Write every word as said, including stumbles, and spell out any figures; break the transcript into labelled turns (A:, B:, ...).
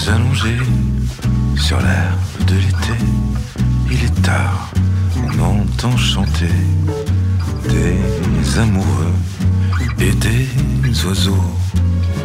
A: allongés sur l'herbe de l'été. Il est tard, on entend chanter des amoureux et des oiseaux.